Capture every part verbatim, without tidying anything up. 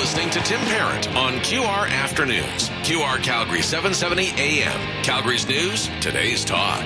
listening to Tim Parent on Q R Afternoons. Q R Calgary seven seventy A M. Calgary's news, today's talk.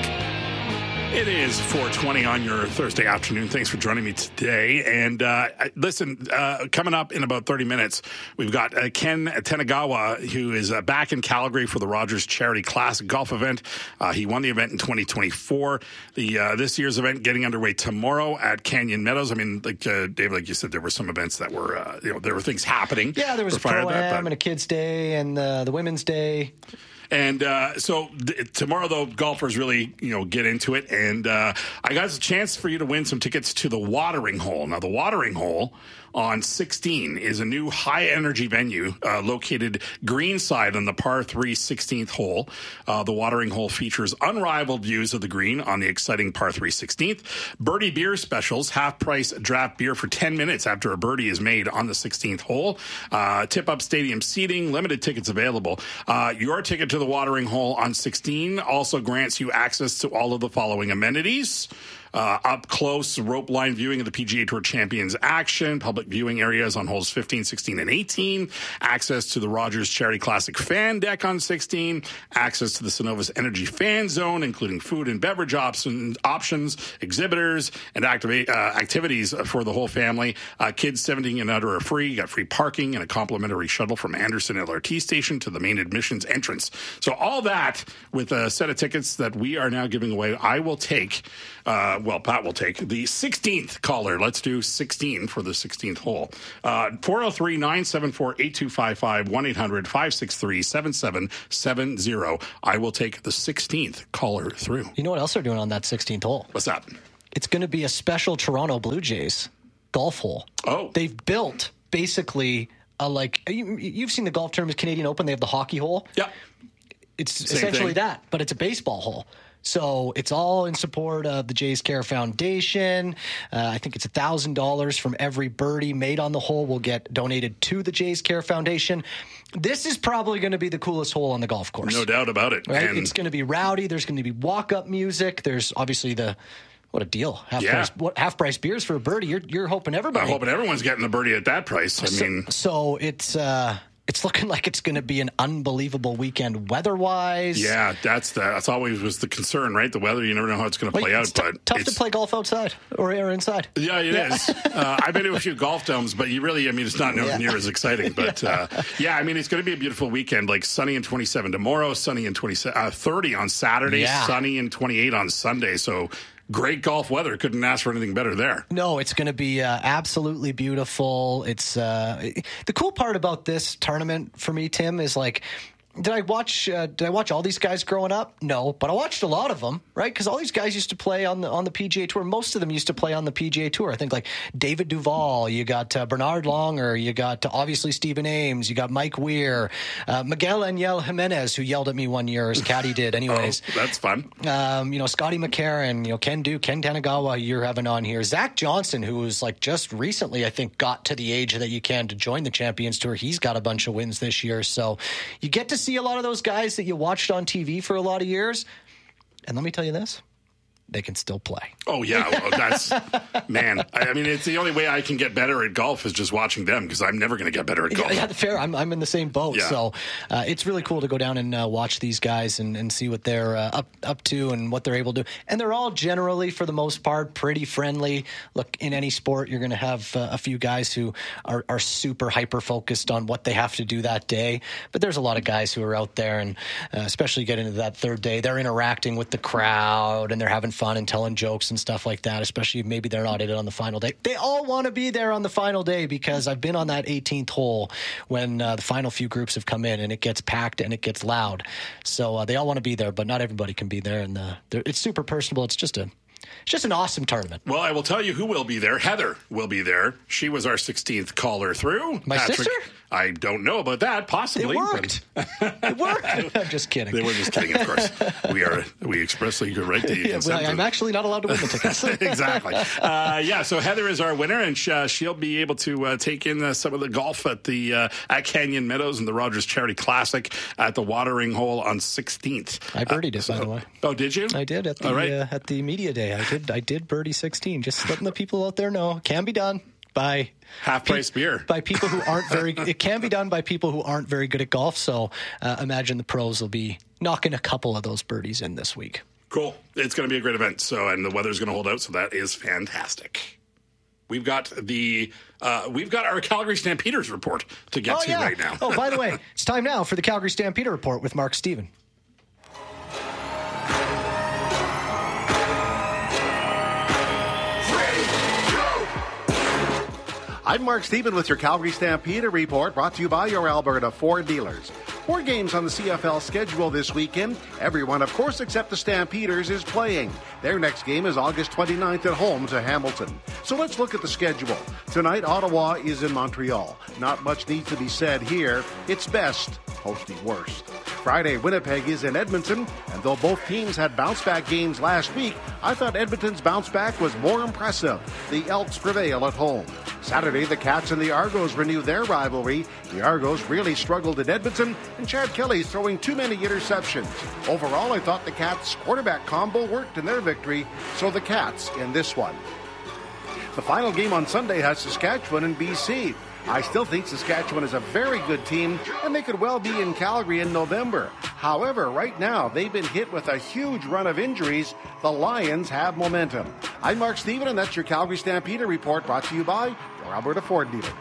It is four twenty on your Thursday afternoon. Thanks for joining me today. And uh, listen, uh, coming up in about thirty minutes, we've got uh, Ken Tanagawa, who is uh, back in Calgary for the Rogers Charity Classic golf event. Uh, he won the event in twenty twenty-four. The uh, this year's event getting underway tomorrow at Canyon Meadows. I mean, like uh, Dave, like you said, there were some events that were, uh, you know, there were things happening. Yeah, there was a Pro-Am and a Kids Day and uh, the Women's Day. And uh, so th- tomorrow, though, golfers really, you know, get into it. And uh, I got a chance for you to win some tickets to the Watering Hole. Now, the Watering Hole on sixteen is a new high-energy venue uh, located greenside on the par three sixteenth hole. Uh, the Watering Hole features unrivaled views of the green on the exciting par three sixteenth. Birdie beer specials, half-price draft beer for ten minutes after a birdie is made on the sixteenth hole. Uh, tip-up stadium seating, limited tickets available. Uh, your ticket to the Watering Hole on sixteen also grants you access to all of the following amenities. Uh, up close rope line viewing of the P G A Tour Champions action, public viewing areas on holes fifteen, sixteen, and eighteen, access to the Rogers Charity Classic fan deck on sixteen, access to the Synovus Energy fan zone, including food and beverage option, options, exhibitors, and activate, uh, activities for the whole family. Uh, kids seventeen and under are free. You got free parking and a complimentary shuttle from Anderson L R T station to the main admissions entrance. So all that with a set of tickets that we are now giving away. I will take... Uh, well, Pat will take the sixteenth caller. Let's do sixteen for the sixteenth hole. Uh, four oh three, nine seven four, eight two five five, one eight hundred, five six three, seven seven seven zero. I will take the sixteenth caller through. You know what else they're doing on that sixteenth hole? What's that? It's going to be a special Toronto Blue Jays golf hole. Oh. They've built basically a, like, you, you've seen the golf tournament Canadian Open. They have the hockey hole. Yeah. It's Same essentially thing. that, but it's a baseball hole. So it's all in support of the Jays Care Foundation. Uh, I think it's one thousand dollars from every birdie made on the hole will get donated to the Jays Care Foundation. This is probably going to be the coolest hole on the golf course. No doubt about it. Right? And It's going to be rowdy. There's going to be walk-up music. There's obviously the... What a deal. Half Yeah. price what half price beers for a birdie. You're you're hoping everybody. I'm hoping everyone's getting a birdie at that price. I so, mean... So it's... Uh, It's looking like it's going to be an unbelievable weekend weather-wise. Yeah, that's the, that's always was the concern, right? The weather, you never know how it's going to play out. It's t- but tough it's, to play golf outside or, or inside. Yeah, it Yeah. is. Uh, I've been to a few golf domes, but you really, I mean, it's not nowhere Yeah. near as exciting. But uh, yeah, I mean, it's going to be a beautiful weekend. Like sunny and twenty-seven tomorrow, sunny and twenty, uh, thirty on Saturday, Yeah. sunny and twenty-eight on Sunday. So great golf weather. Couldn't ask for anything better there. No, it's going to be uh, absolutely beautiful. It's uh, the cool part about this tournament for me, Tim, is like, did I watch? Uh, did I watch all these guys growing up? No, but I watched a lot of them, right? Because all these guys used to play on the on the P G A Tour. Most of them used to play on the P G A Tour. I think like David Duval, you got uh, Bernard Longer, you got uh, obviously Stephen Ames, you got Mike Weir, uh, Miguel Angel Jimenez, who yelled at me one year as caddy did. Anyways, oh, that's fun. Um, you know, Scotty McCarron, you know, Ken Duke, Ken Tanagawa, you're having on here. Zach Johnson, who was like just recently, I think, got to the age that you can to join the Champions Tour. He's got a bunch of wins this year. So you get to see a lot of those guys that you watched on T V for a lot of years. And let me tell you this. They can still play. Oh, yeah. Well, that's, man, I, I mean, it's the only way I can get better at golf is just watching them because I'm never going to get better at golf. Yeah, fair. I'm, I'm in the same boat. Yeah. So uh, it's really cool to go down and uh, watch these guys and, and see what they're uh, up, up to and what they're able to do. And they're all generally, for the most part, pretty friendly. Look, in any sport, you're going to have uh, a few guys who are, are super hyper-focused on what they have to do that day. But there's a lot of guys who are out there, and uh, especially get into that third day, they're interacting with the crowd and they're having fun and telling jokes and stuff like that, especially if maybe they're not in it on the final day. They all want to be there on the final day because I've been on that eighteenth hole when uh, the final few groups have come in and it gets packed and it gets loud. So uh, they all want to be there, but not everybody can be there. And uh, it's super personable. It's just a It's just an awesome tournament. Well, I will tell you who will be there. Heather will be there. She was our sixteenth caller through. My Patrick, sister? I don't know about that. Possibly. It worked. It worked. I'm just kidding. They were just kidding, of course. We are. We expressly right to Yeah, well, I'm actually not allowed to win the tickets. Exactly. Uh, yeah. So Heather is our winner, and uh, she'll be able to uh, take in uh, some of the golf at the uh, at Canyon Meadows and the Rogers Charity Classic at the Watering Hole on sixteenth. I birdied uh, it, so, by the way. Oh, did you? I did at the All right. uh, at the media day. I did. I did birdie sixteen. Just letting the people out there know, can be done. by half price pe- beer by people who aren't very. It can be done by people who aren't very good at golf. So uh, imagine the pros will be knocking a couple of those birdies in this week. Cool. It's going to be a great event. So, and the weather's going to hold out. So that is fantastic. We've got the uh, we've got our Calgary Stampeders report to get oh, to yeah. right now. Oh, by the way, it's time now for the Calgary Stampeder report with Mark Stephen. I'm Mark Stephen with your Calgary Stampeder report, brought to you by your Alberta Ford dealers. Four games on the C F L schedule this weekend. Everyone, of course, except the Stampeders is playing. Their next game is August twenty-ninth at home to Hamilton. So let's look at the schedule. Tonight, Ottawa is in Montreal. Not much needs to be said here. It's best hosting worst. Friday, Winnipeg is in Edmonton, and though both teams had bounce-back games last week, I thought Edmonton's bounce-back was more impressive. The Elks prevail at home. Saturday, the Cats and the Argos renew their rivalry. The Argos really struggled in Edmonton, and Chad Kelly's throwing too many interceptions. Overall, I thought the Cats' quarterback combo worked in their victory, so the Cats in this one. The final game on Sunday has Saskatchewan and B C. I still think Saskatchewan is a very good team, and they could well be in Calgary in November. However, right now, they've been hit with a huge run of injuries. The Lions have momentum. I'm Mark Stephen, and that's your Calgary Stampeder report, brought to you by your Alberta Ford dealers.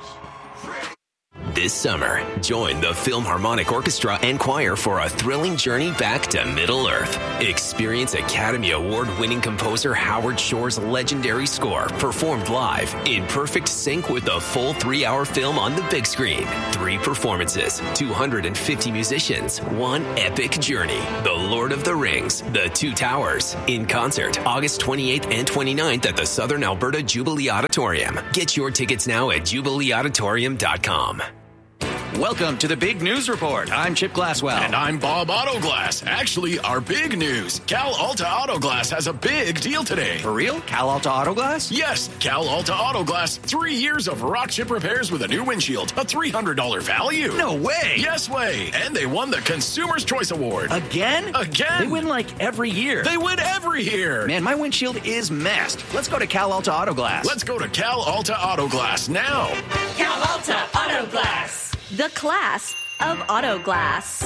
This summer, join the Philharmonic Orchestra and Choir for a thrilling journey back to Middle-earth. Experience Academy Award-winning composer Howard Shore's legendary score performed live in perfect sync with the full three-hour film on the big screen. Three performances, two hundred fifty musicians, one epic journey. The Lord of the Rings, The Two Towers, in concert August twenty-eighth and twenty-ninth at the Southern Alberta Jubilee Auditorium. Get your tickets now at jubilee auditorium dot com. Welcome to the Big News Report. I'm Chip Glasswell. And I'm Bob Autoglass. Actually, our big news. Cal Alta Autoglass has a big deal today. For real? Cal Alta Autoglass? Yes, Cal Alta Autoglass. Three years of rock chip repairs with a new windshield. A three hundred dollars value. No way. Yes way. And they won the Consumer's Choice Award. Again? Again. They win like every year. They win every year. Man, my windshield is messed. Let's go to Cal Alta Autoglass. Let's go to Cal Alta Autoglass now. Cal Alta Autoglass. The class of auto glass.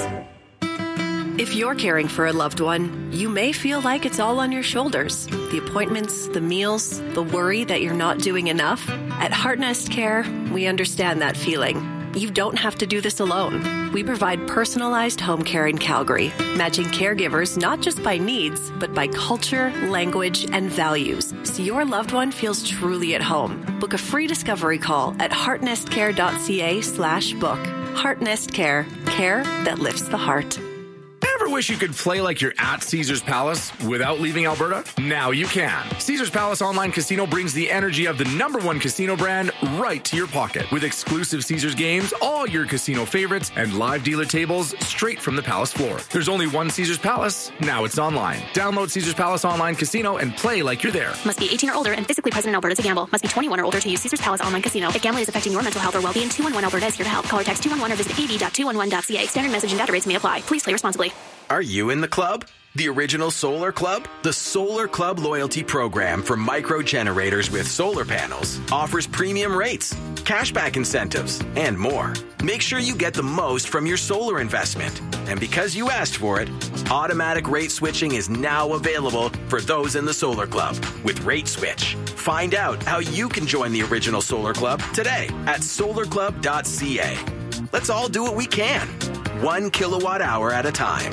If you're caring for a loved one, you may feel like it's all on your shoulders. The appointments, the meals, the worry that you're not doing enough. At Heartnest Care, we understand that feeling. You don't have to do this alone. We provide personalized home care in Calgary, matching caregivers not just by needs, but by culture, language, and values, so your loved one feels truly at home. Book a free discovery call at heartnestcare.ca slash book. Heartnest Care, care that lifts the heart. Ever wish you could play like you're at Caesars Palace without leaving Alberta? Now you can. Caesars Palace Online Casino brings the energy of the number one casino brand right to your pocket. With exclusive Caesars games, all your casino favorites, and live dealer tables straight from the Palace floor. There's only one Caesars Palace. Now it's online. Download Caesars Palace Online Casino and play like you're there. Must be eighteen or older and physically present in Alberta to gamble. Must be twenty-one or older to use Caesars Palace Online Casino. If gambling is affecting your mental health or well-being, two one one Alberta is here to help. Call or text two one one or visit a v dot two one one dot c a. Standard message and data rates may apply. Please play responsibly. Are you in the club? The original Solar Club? The Solar Club loyalty program for micro generators with solar panels offers premium rates, cashback incentives, and more. Make sure you get the most from your solar investment. And because you asked for it, automatic rate switching is now available for those in the Solar Club with Rate Switch. Find out how you can join the original Solar Club today at solar club dot c a. Let's all do what we can, one kilowatt hour at a time.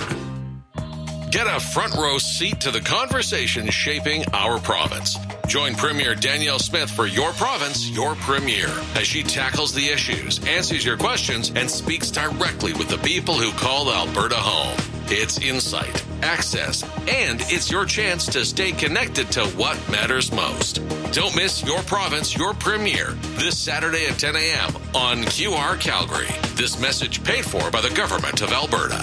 Get a front row seat to the conversation shaping our province. Join Premier Danielle Smith for Your Province, Your Premier, as she tackles the issues, answers your questions, and speaks directly with the people who call Alberta home. It's insight, access, and it's your chance to stay connected to what matters most. Don't miss Your Province, Your Premier this Saturday at ten a.m. on Q R Calgary. This message paid for by the Government of Alberta.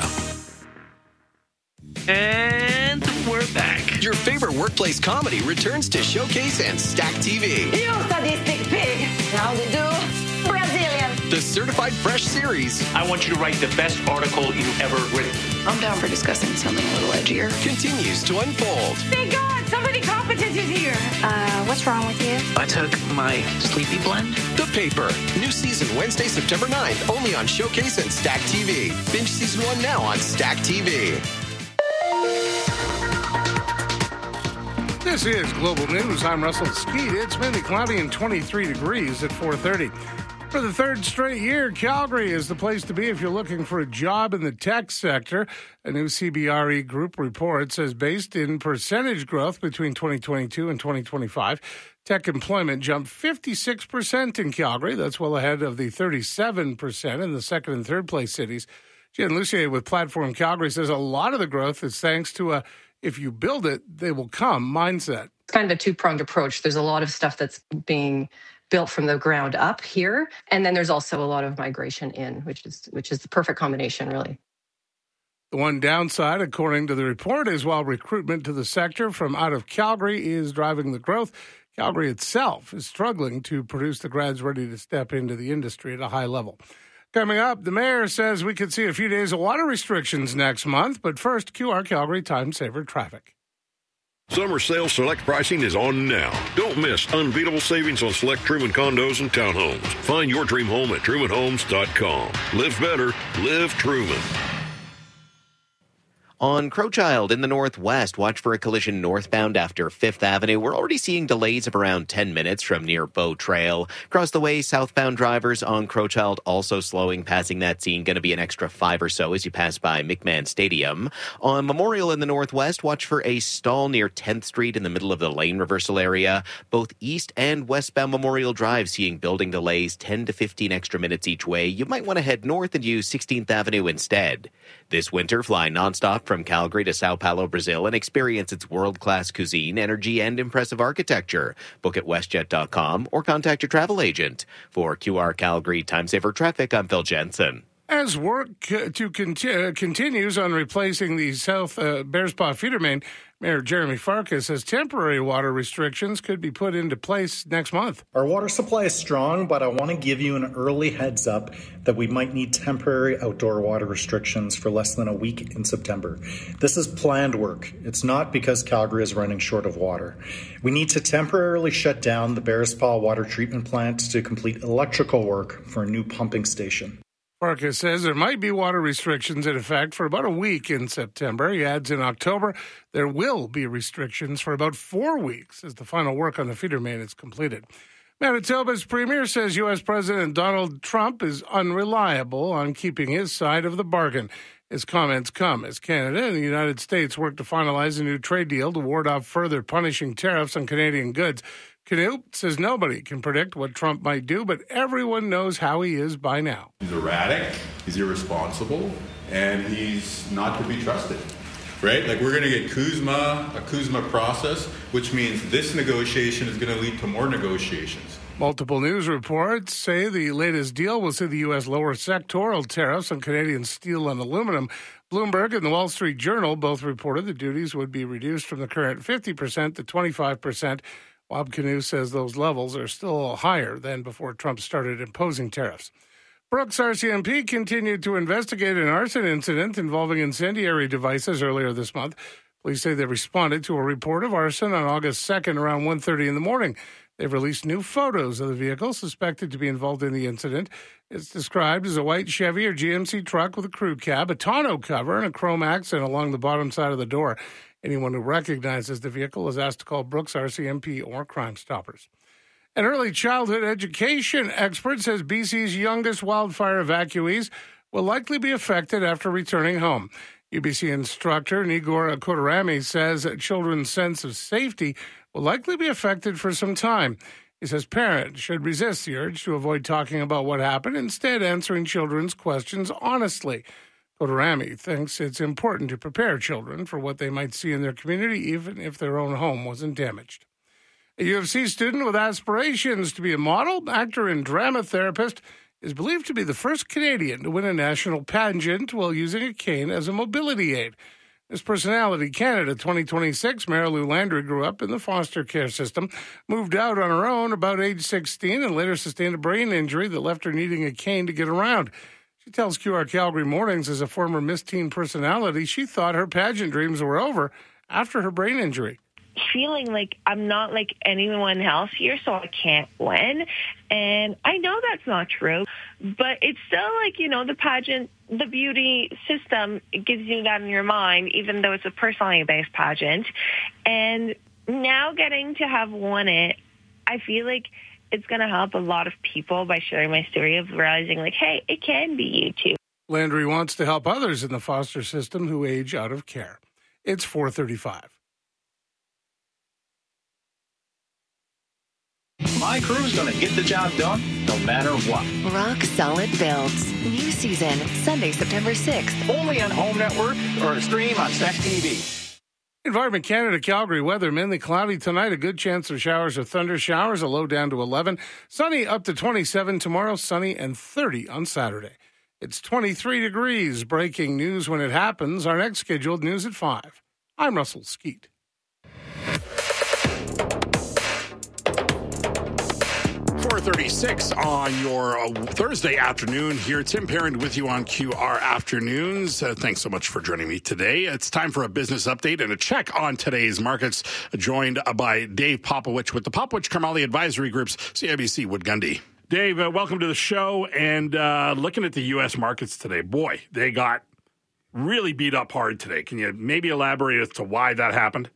And we're back. Your favorite workplace comedy returns to Showcase and Stack T V. You sadistic pig. How to do? Brazilian. The Certified Fresh series I want you to write the best article you've ever written. I'm down for discussing something a little edgier. continues to unfold. Thank God, somebody caught competition here. Uh, what's wrong with you? I took my Sleepy Blend. The Paper. New season Wednesday, September ninth, only on Showcase and Stack T V. Binge season one now on Stack T V. This is Global News. I'm Russell Skeet. It's mainly cloudy and twenty-three degrees at four thirty. For the third straight year, Calgary is the place to be if you're looking for a job in the tech sector. A new C B R E Group report says based in percentage growth between twenty twenty-two and twenty twenty-five, tech employment jumped fifty-six percent in Calgary. That's well ahead of the thirty-seven percent in the second and third place cities. Jen Lucier with Platform Calgary says a lot of the growth is thanks to a if you build it, they will come mindset. It's kind of a two-pronged approach. There's a lot of stuff that's being built from the ground up here, and then there's also a lot of migration in, which is which is the perfect combination, really. The one downside, according to the report, is while recruitment to the sector from out of Calgary is driving the growth, Calgary itself is struggling to produce the grads ready to step into the industry at a high level. Coming up, the mayor says we could see a few days of water restrictions next month, but first, Q R Calgary Time Saver traffic. Summer sale select pricing is on now. Don't miss unbeatable savings on select Truman condos and townhomes. Find your dream home at truman homes dot com. Live better. Live Truman. On Crowchild in the northwest, watch for a collision northbound after Fifth Avenue. We're already seeing delays of around ten minutes from near Bow Trail. Across the way, southbound drivers on Crowchild also slowing, passing that scene. Going to be an extra five or so as you pass by McMahon Stadium. On Memorial in the northwest, watch for a stall near tenth Street in the middle of the lane reversal area. Both east and westbound Memorial Drive seeing building delays, ten to fifteen extra minutes each way. You might want to head north and use sixteenth Avenue instead. This winter, fly nonstop from Calgary to Sao Paulo, Brazil, and experience its world-class cuisine, energy, and impressive architecture. Book at westjet dot com or contact your travel agent. For Q R Calgary Time Saver Traffic, I'm Phil Jensen. As work uh, to conti- continues on replacing the South uh, Bearspaw feeder main, Mayor Jeremy Farkas says temporary water restrictions could be put into place next month. Our water supply is strong, but I want to give you an early heads up that we might need temporary outdoor water restrictions for less than a week in September. This is planned work. It's not because Calgary is running short of water. We need to temporarily shut down the Bearspaw water treatment plant to complete electrical work for a new pumping station. Farkas says there might be water restrictions in effect for about a week in September. He adds in October there will be restrictions for about four weeks as the final work on the feeder main is completed. Manitoba's premier says U S. President Donald Trump is unreliable on keeping his side of the bargain. His comments come as Canada and the United States work to finalize a new trade deal to ward off further punishing tariffs on Canadian goods. Canute says nobody can predict what Trump might do, but everyone knows how he is by now. He's erratic, he's irresponsible, and he's not to be trusted, right? Like, we're going to get Kuzma, a Kuzma process, which means this negotiation is going to lead to more negotiations. Multiple news reports say the latest deal will see the U S lower sectoral tariffs on Canadian steel and aluminum. Bloomberg and the Wall Street Journal both reported the duties would be reduced from the current fifty percent to twenty-five percent. Bob Canoe says those levels are still higher than before Trump started imposing tariffs. Brooks R C M P continued to investigate an arson incident involving incendiary devices earlier this month. Police say they responded to a report of arson on August second around one thirty in the morning. They've released new photos of the vehicle suspected to be involved in the incident. It's described as a white Chevy or G M C truck with a crew cab, a tonneau cover, and a chrome accent along the bottom side of the door. Anyone who recognizes the vehicle is asked to call Brooks R C M P or Crime Stoppers. An early childhood education expert says B C's youngest wildfire evacuees will likely be affected after returning home. U B C instructor Nigor Kotorami says that children's sense of safety will likely be affected for some time. He says parents should resist the urge to avoid talking about what happened, instead answering children's questions honestly. Kotorami thinks it's important to prepare children for what they might see in their community, even if their own home wasn't damaged. A U of C student with aspirations to be a model, actor, and drama therapist is believed to be the first Canadian to win a national pageant while using a cane as a mobility aid. Miss Personality Canada twenty twenty-six, Marilou Landry grew up in the foster care system, moved out on her own about age sixteen, and later sustained a brain injury that left her needing a cane to get around. She tells Q R Calgary Mornings as a former Miss Teen Personality she thought her pageant dreams were over after her brain injury. feeling like I'm not like anyone else here, so I can't win. And I know that's not true, but it's still like, you know, the pageant, the beauty system, it gives you that in your mind, even though it's a personality-based pageant. And now getting to have won it, I feel like it's going to help a lot of people by sharing my story of realizing, like, hey, it can be you too. Landry wants to help others in the foster system who age out of care. It's four thirty-five. My crew's going to get the job done no matter what. Rock Solid Builds. New season, Sunday, September sixth. Only on Home Network or stream on Stack T V. Environment Canada Calgary weather, mainly cloudy tonight. A good chance of showers or thunder showers, a low down to eleven. Sunny up to twenty-seven tomorrow, sunny and thirty on Saturday. It's twenty-three degrees. Breaking news when it happens. Our next scheduled news at five. I'm Russell Skeet. four thirty-six on your uh, Thursday afternoon here. Tim Parent with you on Q R Afternoons. Uh, thanks so much for joining me today. It's time for a business update and a check on today's markets, joined by Dave Popowich with the Popowich Karmali Advisory Group's C I B C Wood Gundy. Dave, uh, welcome to the show. And uh, looking at the U S markets today, boy, they got really beat up hard today. Can you maybe elaborate as to why that happened?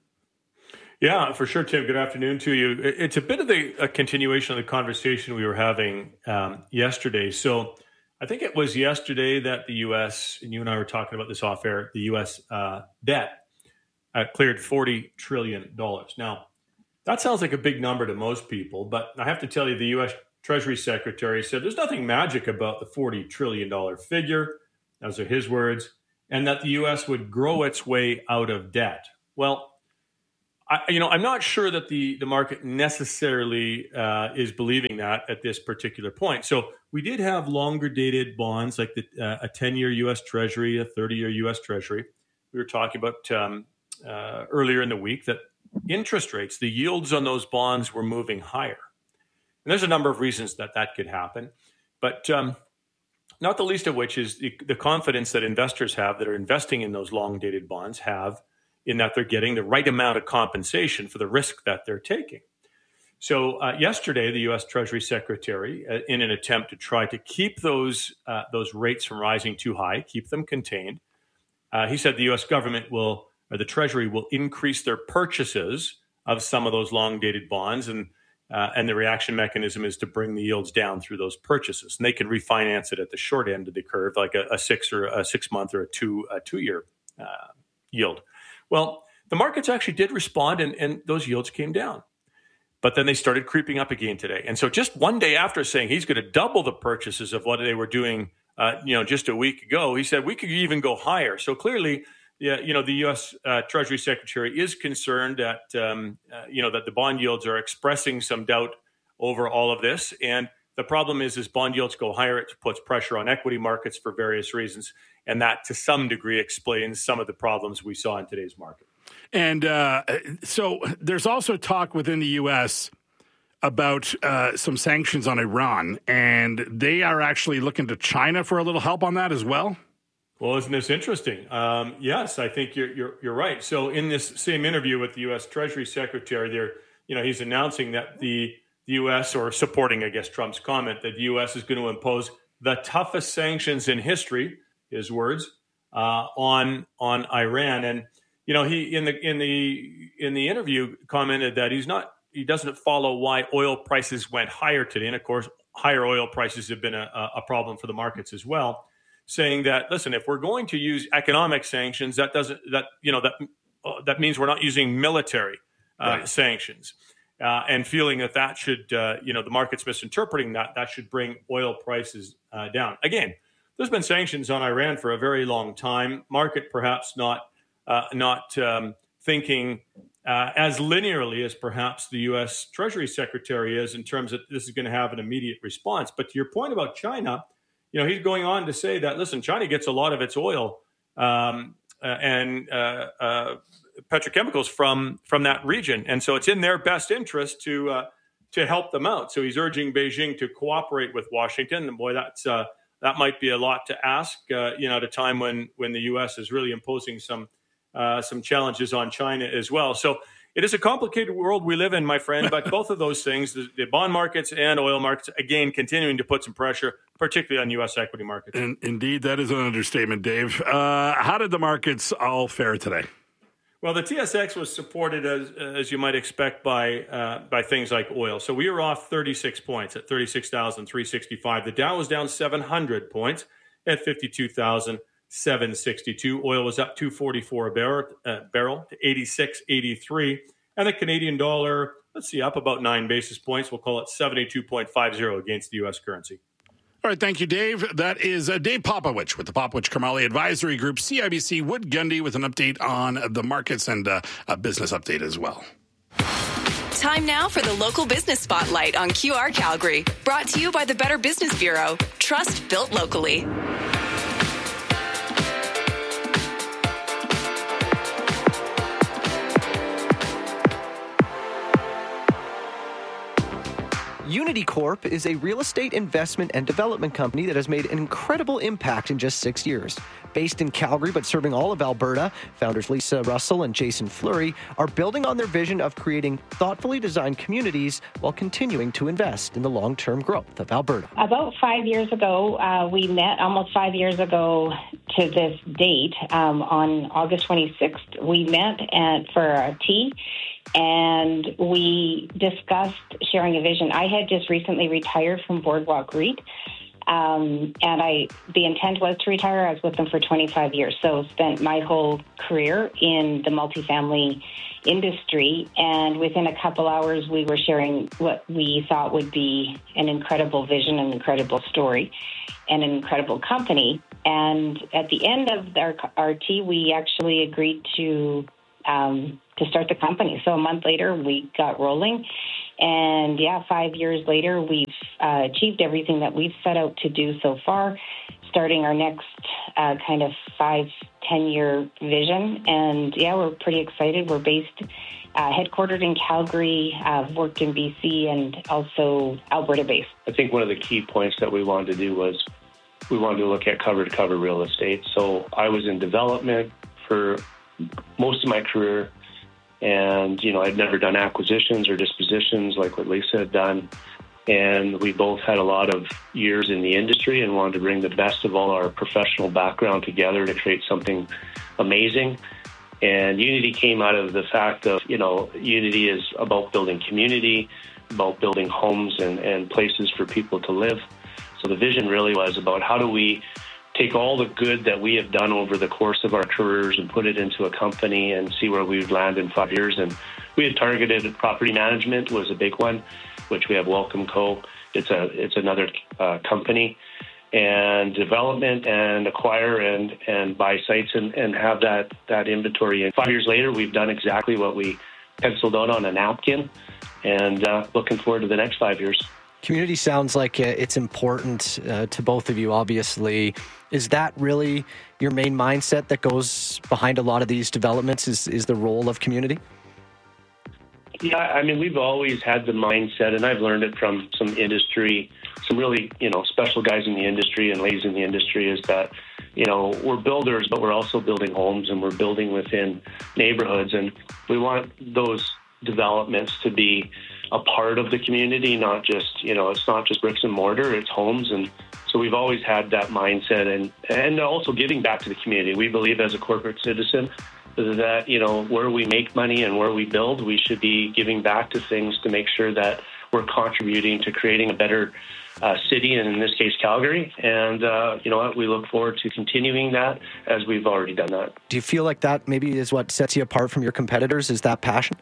Yeah, for sure, Tim. Good afternoon to you. It's a bit of the, a continuation of the conversation we were having um, yesterday. So I think it was yesterday that the U S, and you and I were talking about this off air, the U S uh, debt uh, cleared forty trillion dollars. Now, that sounds like a big number to most people, but I have to tell you, the U S Treasury Secretary said there's nothing magic about the forty trillion dollars figure. Those are his words. And that the U S would grow its way out of debt. Well, I, you know, I'm not sure that the, the market necessarily uh, is believing that at this particular point. So we did have longer dated bonds like the, uh, a ten-year U S Treasury, a thirty-year U S Treasury. We were talking about um, uh, earlier in the week that interest rates, the yields on those bonds were moving higher. And there's a number of reasons that that could happen. But um, not the least of which is the, the confidence that investors have that are investing in those long-dated bonds have in that they're getting the right amount of compensation for the risk that they're taking. So uh, yesterday, the U S Treasury Secretary, uh, in an attempt to try to keep those uh, those rates from rising too high, keep them contained, uh, he said the U S government will, or the Treasury will increase their purchases of some of those long-dated bonds, and uh, and the reaction mechanism is to bring the yields down through those purchases, and they can refinance it at the short end of the curve, like a, a six or a six month or a two a two year uh, yield. Well, the markets actually did respond, and, and those yields came down. But then they started creeping up again today. And so just one day after saying he's going to double the purchases of what they were doing, uh, you know, just a week ago, he said we could even go higher. So clearly, yeah, you know, the U S uh, Treasury Secretary is concerned that, um, uh, you know, that the bond yields are expressing some doubt over all of this. And the problem is, as bond yields go higher, it puts pressure on equity markets for various reasons. And that, to some degree, explains some of the problems we saw in today's market. And uh, so there's also talk within the U S about uh, some sanctions on Iran, and they are actually looking to China for a little help on that as well. Well, isn't this interesting? Um, yes, I think you're, you're you're right. So in this same interview with the U S Treasury Secretary, there, you know, he's announcing that the The U S, or supporting, I guess, Trump's comment that the U S is going to impose the toughest sanctions in history, his words, uh, on on Iran. And you know, he in the in the in the interview commented that he's not he doesn't follow why oil prices went higher today. And of course, higher oil prices have been a, a problem for the markets as well. Saying that, listen, if we're going to use economic sanctions, that doesn't that you know that uh, that means we're not using military uh, right. sanctions. Uh, and feeling that that should, uh, you know, the market's misinterpreting that, that should bring oil prices uh, down. Again, there's been sanctions on Iran for a very long time. Market perhaps not uh, not um, thinking uh, as linearly as perhaps the U S Treasury Secretary is in terms of this is going to have an immediate response. But to your point about China, you know, he's going on to say that, listen, China gets a lot of its oil um, uh, and uh, uh petrochemicals from from that region, and so it's in their best interest to uh, to help them out. So he's urging Beijing to cooperate with Washington, and boy, that's uh, that might be a lot to ask, uh, you know, at a time when when the U S is really imposing some uh, some challenges on China as well. So it is a complicated world we live in, my friend, but both of those things, the, the bond markets and oil markets, again, continuing to put some pressure, particularly on U S equity markets. And indeed, that is an understatement, Dave. Uh, how did the markets all fare today? Well, the T S X was supported, as as you might expect, by uh, by things like oil. So we were off thirty-six points at thirty-six thousand three hundred sixty-five. The Dow was down seven hundred points at fifty-two thousand seven hundred sixty-two. Oil was up two forty-four a barrel, uh, barrel to eighty-six eighty-three. And the Canadian dollar, let's see, up about nine basis points. We'll call it seventy-two point five zero against the U S currency. All right, thank you, Dave. That is uh, Dave Popowich with the Popowich Karmali Advisory Group, C I B C Wood Gundy, with an update on the markets and uh, a business update as well. Time now for the local business spotlight on Q R Calgary. Brought to you by the Better Business Bureau. Trust built locally. Unity Corp is a real estate investment and development company that has made an incredible impact in just six years. Based in Calgary but serving all of Alberta, founders Lisa Russell and Jason Fleury are building on their vision of creating thoughtfully designed communities while continuing to invest in the long-term growth of Alberta. About five years ago, uh, we met almost five years ago to this date. Um, on August twenty-sixth, we met at, for a tea. And we discussed sharing a vision. I had just recently retired from Boardwalk REIT, um, and I the intent was to retire. I was with them for twenty-five years, so spent my whole career in the multifamily industry. And within a couple hours, we were sharing what we thought would be an incredible vision, an incredible story, and an incredible company. And at the end of our, our tea, we actually agreed to Um, to start the company. So a month later, we got rolling. And yeah, five years later, we've uh, achieved everything that we've set out to do so far, starting our next uh, kind of five, ten-year vision. And yeah, we're pretty excited. We're based, uh, headquartered in Calgary, uh, worked in B C, and also Alberta-based. I think one of the key points that we wanted to do was we wanted to look at cover-to-cover real estate. So I was in development for most of my career, and you know, I'd never done acquisitions or dispositions like what Lisa had done, and we both had a lot of years in the industry and wanted to bring the best of all our professional background together to create something amazing. And Unity came out of the fact of, you know, Unity is about building community, about building homes and, and places for people to live. So the vision really was about how do we take all the good that we have done over the course of our careers and put it into a company and see where we would land in five years. And we had targeted property management was a big one, which we have Welcome Co. It's a it's another uh, company, and development and acquire and, and buy sites and, and have that, that inventory. And five years later, we've done exactly what we penciled out on a napkin, and uh, looking forward to the next five years. Community sounds like it's important uh, to both of you, obviously. Is that really your main mindset that goes behind a lot of these developments, is, is the role of community? Yeah, I mean, we've always had the mindset, and I've learned it from some industry, some really, you know, special guys in the industry and ladies in the industry, is that, you know, we're builders, but we're also building homes, and we're building within neighborhoods, and we want those developments to be a part of the community, not just, you know, it's not just bricks and mortar, it's homes. And so we've always had that mindset, and, and also giving back to the community. We believe as a corporate citizen that, you know, where we make money and where we build, we should be giving back to things to make sure that we're contributing to creating a better uh, city, and in this case, Calgary. And, uh, you know what, we look forward to continuing that as we've already done that. Do you feel like that maybe is what sets you apart from your competitors, is that passion?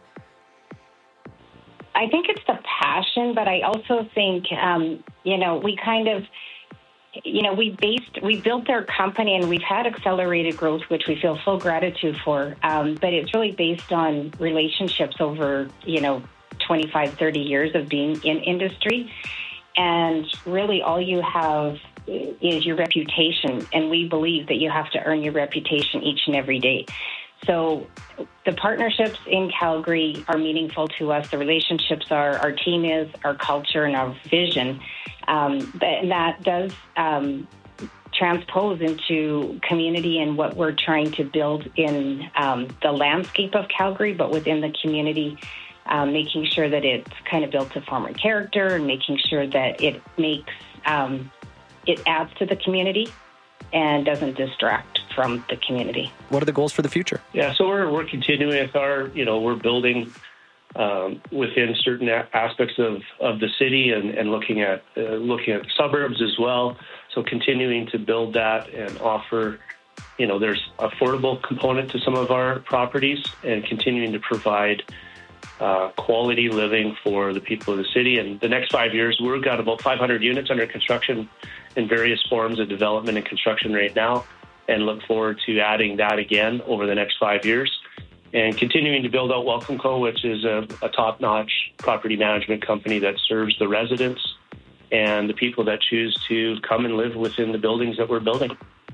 I think it's the passion, but I also think, um, you know, we kind of, you know, we based, we built our company, and we've had accelerated growth, which we feel full gratitude for. Um, but it's really based on relationships over, you know, twenty-five, thirty years of being in industry. And really all you have is your reputation. And we believe that you have to earn your reputation each and every day. So the partnerships in Calgary are meaningful to us. The relationships are, our team is, our culture and our vision. Um, and that does um, transpose into community and what we're trying to build in um, the landscape of Calgary, but within the community, um, making sure that it's kind of built to form a character and making sure that it makes, um, it adds to the community and doesn't distract from the community. What are the goals for the future? Yeah, so we're, we're continuing with our, you know, we're building um, within certain a- aspects of, of the city and, and looking at uh, looking at the suburbs as well. So continuing to build that and offer, you know, there's affordable component to some of our properties and continuing to provide uh, quality living for the people of the city. And the next five years, we've got about five hundred units under construction in various forms of development and construction right now, and look forward to adding that again over the next five years. And continuing to build out Welcome Co., which is a, a top-notch property management company that serves the residents and the people that choose to come and live within the buildings that we're building.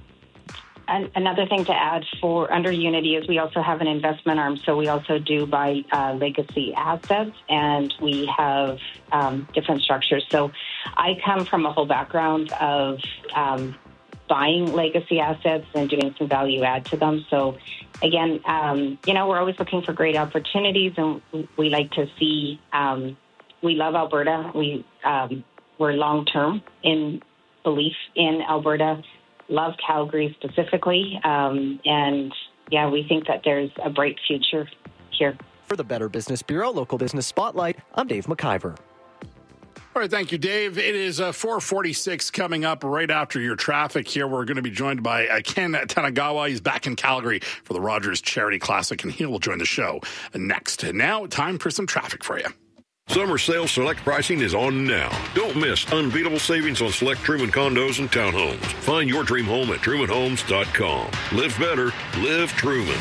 And another thing to add for under Unity is we also have an investment arm, so we also do buy uh, legacy assets, and we have um, different structures. So I come from a whole background of um, buying legacy assets and doing some value add to them. So again, um, you know, we're always looking for great opportunities, and we like to see, um, we love Alberta. We, um, we're long-term in belief in Alberta, love Calgary specifically. Um, and yeah, we think that there's a bright future here. For the Better Business Bureau Local Business Spotlight, I'm Dave McIver. All right, thank you, Dave. It is uh, four forty-six coming up right after your traffic here. We're going to be joined by uh, Ken Tanagawa. He's back in Calgary for the Rogers Charity Classic, and he will join the show next. And now, time for some traffic for you. Summer sale select pricing is on now. Don't miss unbeatable savings on select Truman condos and townhomes. Find your dream home at truman homes dot com. Live better, live Truman.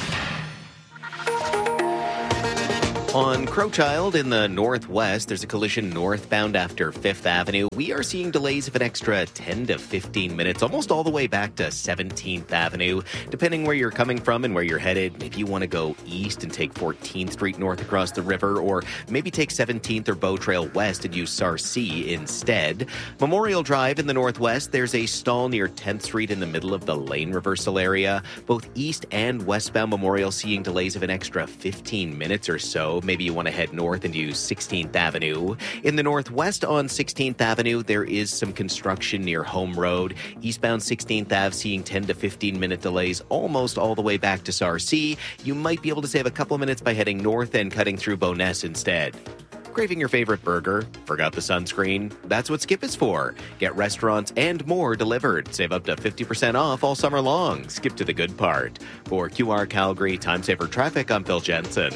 On Crowchild in the northwest, there's a collision northbound after Fifth Avenue. We are seeing delays of an extra ten to fifteen minutes, almost all the way back to seventeenth Avenue. Depending where you're coming from and where you're headed, maybe you want to go east and take fourteenth Street north across the river, or maybe take seventeenth or Bow Trail west and use Sarcee instead. Memorial Drive in the northwest, there's a stall near tenth Street in the middle of the lane reversal area. Both east and westbound Memorial seeing delays of an extra fifteen minutes or so. Maybe you want to head north and use sixteenth Avenue. In the northwest on sixteenth Avenue, there is some construction near Home Road. Eastbound sixteenth Avenue seeing ten to fifteen minute delays almost all the way back to Sarcee. You might be able to save a couple of minutes by heading north and cutting through Bowness instead. Craving your favorite burger? Forgot the sunscreen? That's what Skip is for. Get restaurants and more delivered. Save up to fifty percent off all summer long. Skip to the good part. For Q R Calgary Time Saver Traffic, I'm Phil Jensen.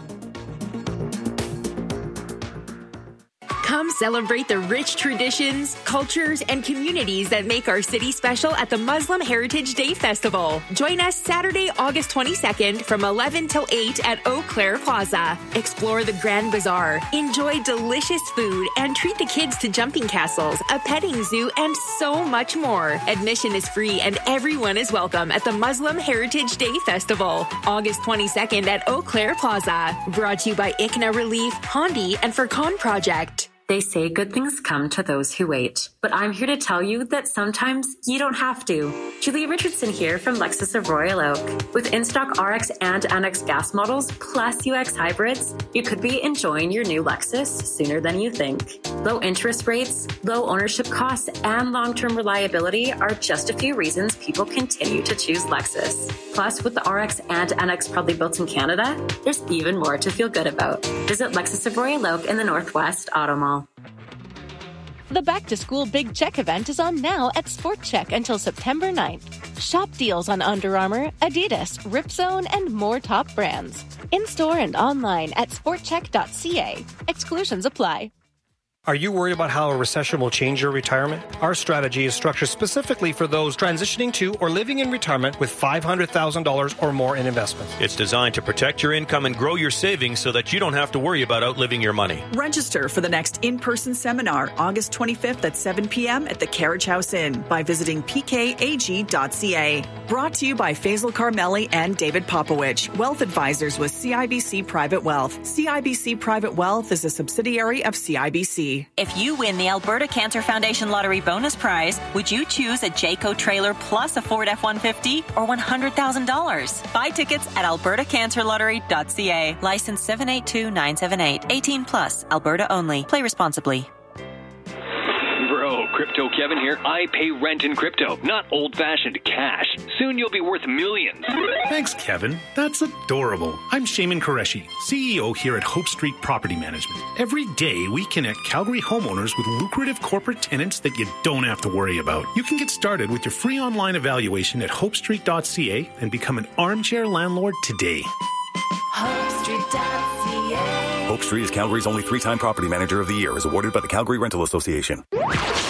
Come celebrate the rich traditions, cultures, and communities that make our city special at the Muslim Heritage Day Festival. Join us Saturday, August twenty-second from eleven till eight at Eau Claire Plaza. Explore the Grand Bazaar, enjoy delicious food, and treat the kids to jumping castles, a petting zoo, and so much more. Admission is free and everyone is welcome at the Muslim Heritage Day Festival, August twenty-second at Eau Claire Plaza. Brought to you by I C N A Relief, Hondi, and Furcon Project. They say good things come to those who wait, but I'm here to tell you that sometimes you don't have to. Julia Richardson here from Lexus of Royal Oak. With in-stock R X and N X gas models plus U X hybrids, you could be enjoying your new Lexus sooner than you think. Low interest rates, low ownership costs, and long-term reliability are just a few reasons people continue to choose Lexus. Plus, with the R X and N X proudly built in Canada, there's even more to feel good about. Visit Lexus of Royal Oak in the Northwest Auto Mall. The Back to School Big Check event is on now at Sport Check until September ninth. Shop deals on Under Armour, Adidas, Ripzone, and more top brands. In-store and online at sport check dot c a. Exclusions apply. Are you worried about how a recession will change your retirement? Our strategy is structured specifically for those transitioning to or living in retirement with five hundred thousand dollars or more in investments. It's designed to protect your income and grow your savings so that you don't have to worry about outliving your money. Register for the next in-person seminar, August twenty-fifth at seven p.m. at the Carriage House Inn by visiting p k a g dot c a. Brought to you by Faisal Carmeli and David Popowich, Wealth Advisors with C I B C Private Wealth. C I B C Private Wealth is a subsidiary of C I B C. C. If you win the Alberta Cancer Foundation Lottery bonus prize, would you choose a Jayco trailer plus a Ford F one fifty or one hundred thousand dollars? Buy tickets at alberta cancer lottery dot c a. License seven eight two nine seven eight. eighteen plus. Alberta only. Play responsibly. Bro, Crypto Kevin here. I pay rent in crypto, not old-fashioned cash. Soon you'll be worth millions. Thanks, Kevin. That's adorable. I'm Shaman Qureshi, C E O here at Hope Street Property Management. Every day, we connect Calgary homeowners with lucrative corporate tenants that you don't have to worry about. You can get started with your free online evaluation at hope street dot c a and become an armchair landlord today. hope street dot c a. Hope Street is Calgary's only three-time property manager of the year, is awarded by the Calgary Rental Association.